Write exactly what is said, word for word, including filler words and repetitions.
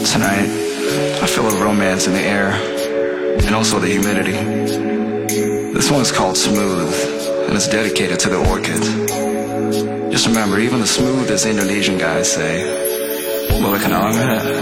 Tonight, I feel a romance in the air, and also the humidity. This one's called Smooth, and it's dedicated to the orchid. Just remember, even the smoothest Indonesian guys say, "Bulakan